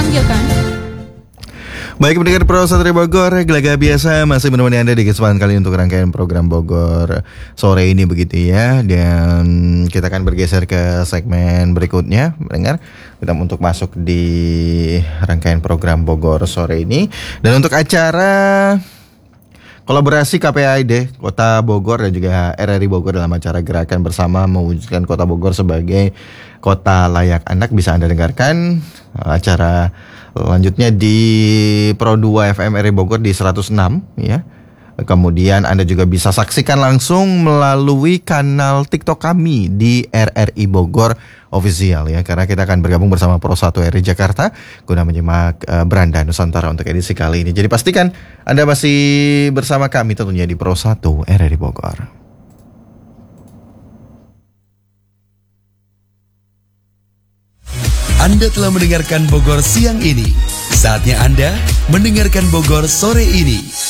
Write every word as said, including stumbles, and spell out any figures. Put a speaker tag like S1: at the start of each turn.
S1: panggilkan.
S2: Baik pendengar Pro Satria Bogor, Gelaga Biasa masih menemani Anda di kesempatan kali untuk rangkaian program Bogor sore ini begitu ya. Dan kita akan bergeser ke segmen berikutnya, mendengar kita untuk masuk di rangkaian program Bogor sore ini. Dan untuk acara kolaborasi K P A I D Kota Bogor dan juga R R I Bogor dalam acara gerakan bersama mewujudkan Kota Bogor sebagai kota layak anak, bisa Anda dengarkan acara lanjutnya di Pro dua F M R I Bogor di seratus enam ya. Kemudian Anda juga bisa saksikan langsung melalui kanal TikTok kami di R R I Bogor Official ya, karena kita akan bergabung bersama Pro satu R I Jakarta guna menyimak uh, Beranda Nusantara untuk edisi kali ini. Jadi pastikan Anda masih bersama kami tentunya di Pro satu R R I Bogor.
S3: Anda telah mendengarkan Bogor siang ini. Saatnya Anda mendengarkan Bogor sore ini.